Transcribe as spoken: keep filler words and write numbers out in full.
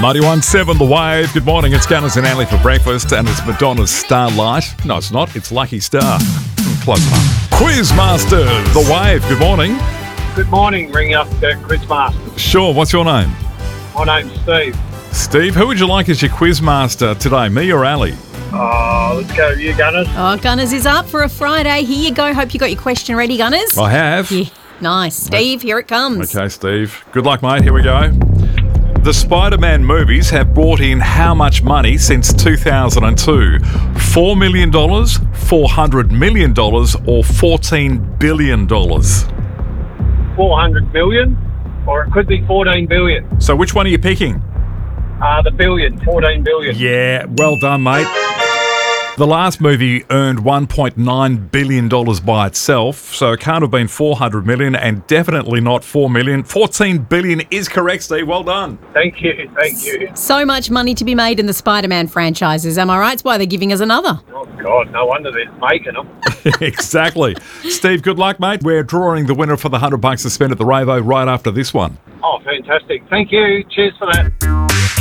ninety-one point seven The Wave. Good morning. It's Gunners and Alley for breakfast, and it's Madonna's Starlight. No, it's not. It's Lucky Star. Hmm, Close enough. Quizmaster, The Wave. Good morning. Good morning, ring up the Quizmaster. Sure. What's your name? My name's Steve. Steve, who would you like as your Quizmaster today, me or Ali? Oh, let's go with you, Gunners. Oh, Gunners is up for a Friday. Here you go. Hope you got your question ready, Gunners. I have. Yeah, nice. Steve, here it comes. Okay, Steve. Good luck, mate. Here we go. The Spider-Man movies have brought in how much money since two thousand two? four million dollars, four hundred million dollars, or fourteen billion dollars? four hundred million, or it could be fourteen billion. So which one are you picking? Uh, the billion, fourteen billion. Yeah, well done, mate. The last movie earned one point nine billion dollars by itself, so it can't have been four hundred million dollars and definitely not four million dollars. fourteen billion dollars is correct, Steve. Well done. Thank you, thank you. So much money to be made in the Spider-Man franchises. Am I right? That's why they're giving us another. Oh, God, no wonder they're making them. Exactly. Steve, good luck, mate. We're drawing the winner for the one hundred bucks to spend at the Ravo right after this one. Oh, fantastic. Thank you. Cheers for that.